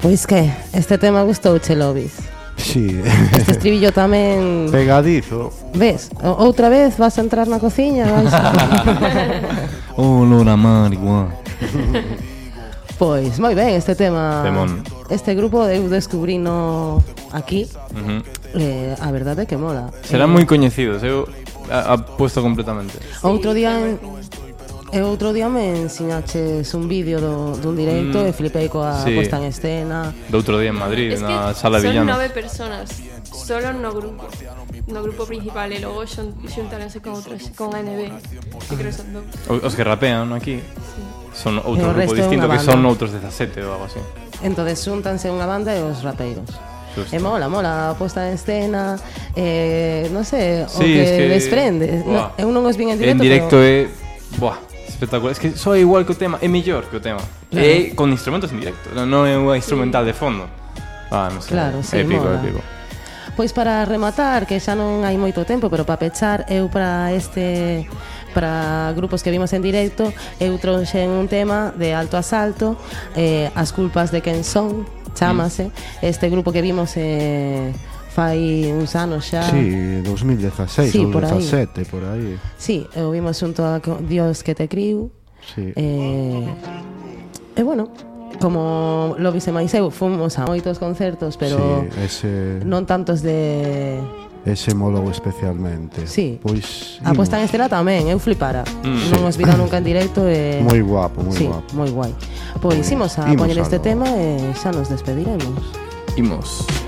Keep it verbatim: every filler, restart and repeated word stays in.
Pois que, este tema gustouche, Lobis. Sí. Este estribillo tamén... Pegadizo. Ves? O- outra vez vas a entrar na cociña? Vais a... Oh, Lora marihuana. Pois, moi ben, este tema... Temón. Este grupo eu descubrino aquí. Uh-huh. eh, A verdade é que mola. Serán Eh, moi coñecidos, eu apuesto completamente. Outro día en... E outro día me enseñaches un vídeo do, dun directo Mm, e flipei coa sí. posta en escena. Do outro día en Madrid, Es que na Sala son Villano. nove personas solo no grupo, no grupo principal, e logo xun, xuntaronse con outros, con N B, que creo que son dous. O- Os que rapean aquí Sí. son E outro o grupo resto é distinto unha que banda. son outros dezasete ou algo así. Entonces xuntanse unha banda e os rapeiros. Xusto. E mola, mola a posta en escena, eh, non sei, o Sí, que, es que- desprende. Buah. No, eu non os vin en directo, En directo pero... é buah, espectacular. Es que soa igual que o tema, é mellor que o tema. Claro. É con instrumentos en directo, non non é unha instrumental de fondo. Ah, non sei. Claro, sí, épico, mola. épico. Pois para rematar, que xa non hai moito tempo, pero para pechar, eu para este para grupos que vimos en directo, eu trouxen un tema de Alto Asalto, eh, As culpas de quen son, chámase, mm. este grupo que vimos eh, fai uns anos xa. Sí, dos mil dieciséis Sí, ou por aí. dezasete, por aí. Sí, o vimos xunto a co- Dios que te criu. Sí. Eh, e bueno, como lo vise máis eu, fomos a moitos concertos, pero sí, ese, non tantos de... ese molou especialmente. Sí. Pois A posta en imos. estela tamén, eu flipara. Mm. Non os vira nunca en directo e... Moi guapo, moi sí, guapo. moi guai. Pois imos a Imos poñer este algo. tema e xa nos despediremos. Imos.